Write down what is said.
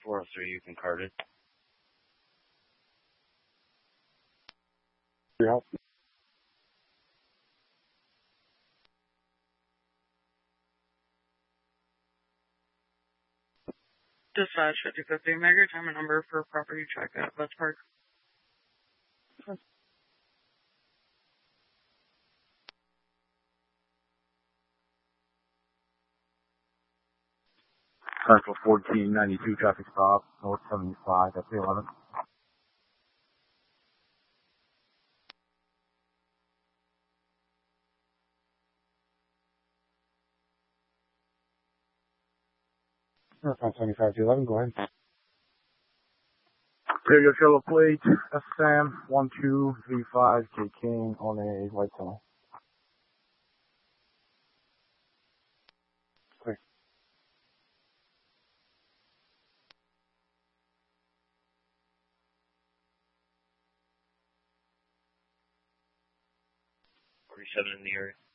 403, you can card it. Yeah. Dispatch 5050, make your time and number for property check at Vets Park. Central 1492 traffic stop, North 75, that's the 11. Northbound 75 to 11, go ahead. Radio Trailer Plate, SM1235, K King on a white tunnel. Clear. Seven in the area.